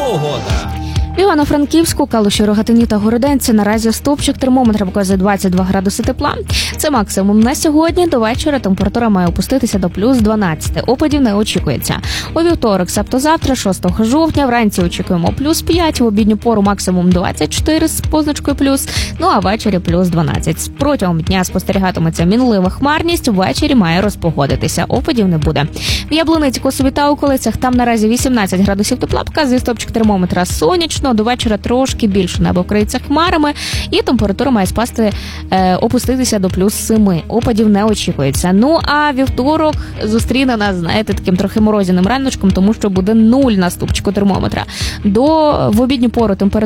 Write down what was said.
погода. В Івано-Франківську, Калуші, Рогатині та Городенці наразі стовпчик термометра показує 22 градуси тепла. Це максимум на сьогодні. До вечора температура має опуститися до плюс 12. Опадів не очікується. У вівторок, себто завтра, 6 жовтня, вранці очікуємо плюс 5, в обідню пору максимум 24 з позначкою плюс, ну а ввечері плюс 12. Протягом дня спостерігатиметься мінлива хмарність, ввечері має розпогодитися. Опадів не буде. В Яблуниці, Косові та околицях там наразі 18 градусів тепла, показує стовпчик термометра сонячно. До вечора трошки більше небо вкриється хмарами, і температура має опуститися до плюс 7. Опадів не очікується. Ну, а вівторок зустріне нас, знаєте, таким трохи морозяним раночком, тому що буде 0 на стовпчику термометра. В обідню пору температура